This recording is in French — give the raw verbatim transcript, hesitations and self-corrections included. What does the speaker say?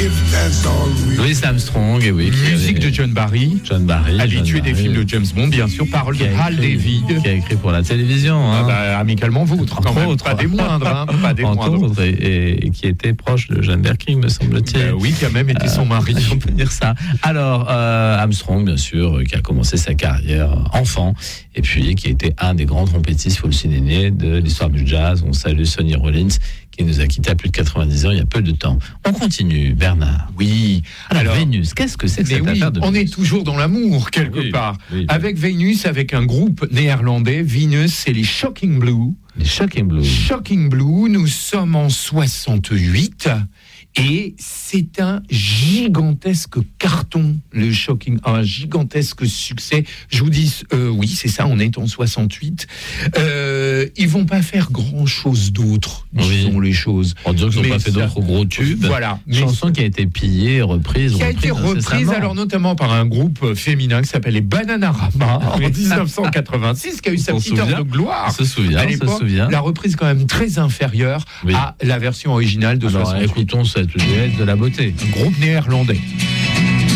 Louis Armstrong, et oui. Musique avait... de John Barry. John Barry. Habitué John des Barry. films de James Bond, bien sûr. Parole de Hal David. Qui a écrit pour la télévision. Hein. Ah bah, amicalement vôtre, quand même. Autres. Pas des moindres. Hein, pas des Entre moindres. Autres, et, et, et qui était proche de Jeanne Birkin, me semble-t-il. Bah oui, qui a même été son mari. Euh, on peut dire ça. Alors, euh, Armstrong, bien sûr, qui a commencé sa carrière enfant, et puis qui a été un des grands trompettistes, il faut le signaler, de l'histoire du jazz. On salue Sonny Rollins, qui nous a quittés à plus de quatre-vingt-dix ans il y a peu de temps. On continue, Bernard. Oui. Alors, Alors Vénus, qu'est-ce que c'est que cette oui, affaire de on Vénus? est toujours dans l'amour, quelque oui, part. Oui, oui. Avec Vénus, avec un groupe néerlandais, Venus, c'est les Shocking Blue. Les Shocking Blue. Shocking Blue, nous sommes en soixante-huit. Et c'est un gigantesque carton, le Shocking, un gigantesque succès. Je vous dis, euh, oui, c'est ça, on est en soixante-huit. Euh, ils vont pas faire grand-chose d'autre, disons oui. les choses. On dirait qu'ils n'ont pas fait ça, d'autres gros tubes. Voilà. Chanson qui a été pillée, reprise. Qui a été reprise, alors notamment par un groupe féminin qui s'appelle les Bananarama en dix-neuf cent quatre-vingt-six, qui a eu sa petite heure de gloire. On se souvient, à l'époque, on se souvient. La reprise quand même très inférieure oui. à la version originale de alors, soixante-huit. Écoutons cette duette de la beauté. Un groupe néerlandais.